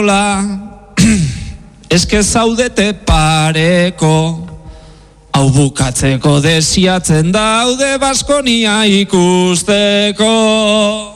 Eske zaudete pareko, hau bukatzeko desiatzen daude Baskonia ikusteko.